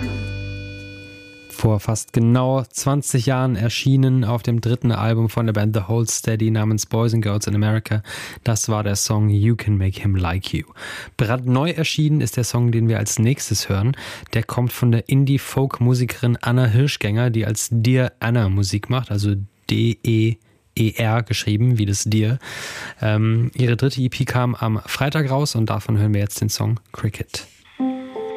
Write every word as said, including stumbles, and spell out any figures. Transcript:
Vor fast genau zwanzig Jahren erschienen auf dem dritten Album von der Band The Hold Steady namens Boys and Girls in America. Das war der Song You Can Make Him Like You. Brandneu erschienen ist der Song, den wir als nächstes hören. Der kommt von der Indie-Folk-Musikerin Anna Hirschgänger, die als Dear Anna Musik macht, also D E E R geschrieben, wie das Dear. Ähm, ihre dritte E P kam am Freitag raus und davon hören wir jetzt den Song Cricket.